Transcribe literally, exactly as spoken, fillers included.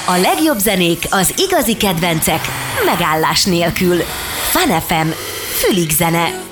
A legjobb zenék, az igazi kedvencek, megállás nélkül. Fun ef em, Fülig zene.